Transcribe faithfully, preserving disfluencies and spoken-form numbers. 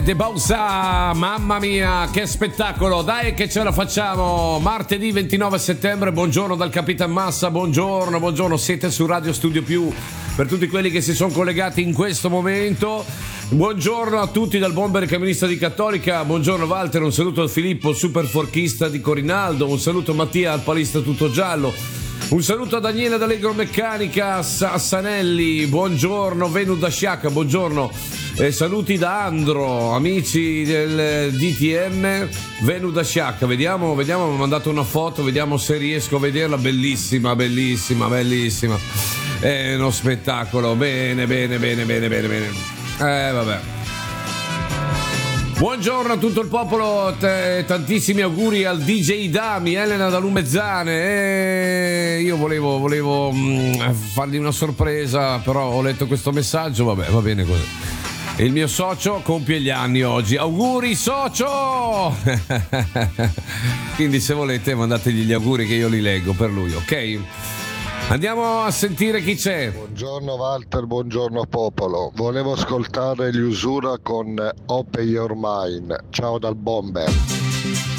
De Bausa, mamma mia, che spettacolo, dai che ce la facciamo. Martedì ventinove settembre, buongiorno dal Capitan Massa, buongiorno, buongiorno, siete su Radio Studio Più, per tutti quelli che si sono collegati in questo momento. Buongiorno a tutti dal bomber camionista di Cattolica, buongiorno Walter, un saluto a Filippo, super forchista di Corinaldo, un saluto a Mattia, alpalista tutto giallo, un saluto a Daniele d'Allegro Meccanica, Sassanelli, buongiorno, Venu da Sciacca, buongiorno, eh, saluti da Andro, amici del D T M, Venu da Sciacca, vediamo, vediamo, mi ha mandato una foto, vediamo se riesco a vederla, bellissima, bellissima, bellissima, è uno spettacolo, bene, bene, bene, bene, bene, bene. Eh vabbè. Buongiorno a tutto il popolo, t- tantissimi auguri al D J Dami, Elena da Lumezzane. Eh, io volevo, volevo mh, fargli una sorpresa, però ho letto questo messaggio, vabbè, va bene così. Il mio socio compie gli anni oggi. Auguri socio! Quindi se volete mandategli gli auguri che io li leggo per lui, ok? Andiamo a sentire chi c'è. Buongiorno Walter, buongiorno popolo. Volevo ascoltare gli Usura con Open Your Mind. Ciao dal bomber.